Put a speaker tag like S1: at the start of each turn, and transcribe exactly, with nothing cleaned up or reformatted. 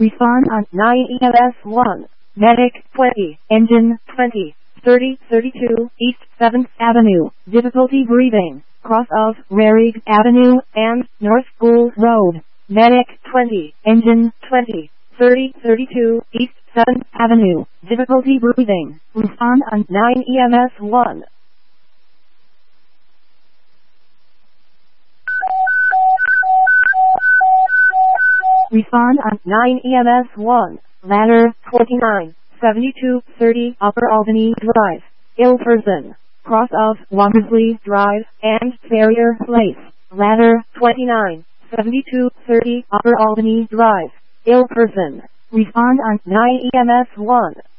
S1: Respond on nine E M S one. Medic twenty. Engine twenty. thirty thirty-two East seventh Avenue. Difficulty breathing. Cross of Rarig Avenue and North School Road. Medic twenty. Engine twenty. thirty thirty-two East seventh Avenue. Difficulty breathing. Respond on nine E M S one. Respond on nine E M S one. Ladder twenty-nine. seventy-two thirty Upper Albany Drive. Ill person. Cross of Wandersley Drive and Farrier Place. Ladder twenty-nine. seventy-two thirty Upper Albany Drive. Ill person. Respond on nine E M S one.